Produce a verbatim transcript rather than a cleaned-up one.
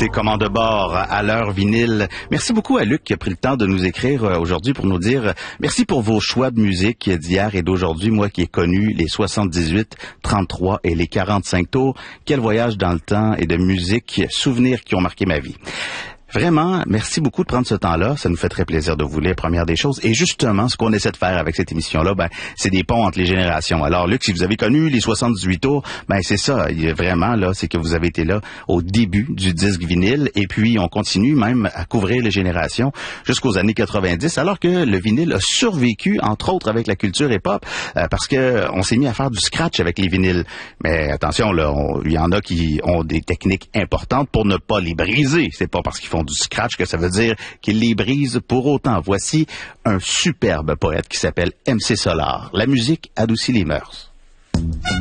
C'est Commande bord à l'heure vinyle. Merci beaucoup à Luc qui a pris le temps de nous écrire aujourd'hui pour nous dire merci pour vos choix de musique d'hier et d'aujourd'hui. Moi qui ai connu les soixante-dix-huit, trente-trois et les quarante-cinq tours. Quel voyage dans le temps et de musique, souvenirs qui ont marqué ma vie. Vraiment, merci beaucoup de prendre ce temps-là. Ça nous fait très plaisir de vous lire, première des choses. Et justement, ce qu'on essaie de faire avec cette émission-là, ben, c'est des ponts entre les générations. Alors, Luc, si vous avez connu les soixante-dix-huit tours, ben, c'est ça. Il y a vraiment, là, c'est que vous avez été là au début du disque vinyle. Et puis, on continue même à couvrir les générations jusqu'aux années quatre-vingt-dix, alors que le vinyle a survécu, entre autres, avec la culture hip-hop, euh, parce que on s'est mis à faire du scratch avec les vinyles. Mais attention, là, il y en a qui ont des techniques importantes pour ne pas les briser. C'est pas parce qu'ils font du scratch que ça veut dire qu'il les brise pour autant. Voici un superbe poète qui s'appelle M C Solar. La musique adoucit les mœurs.